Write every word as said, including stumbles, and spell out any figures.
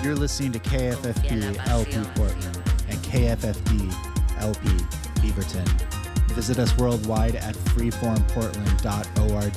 You're listening to K F F B L P Portland and K F F D L P Beaverton. Visit us worldwide at freeformportland dot org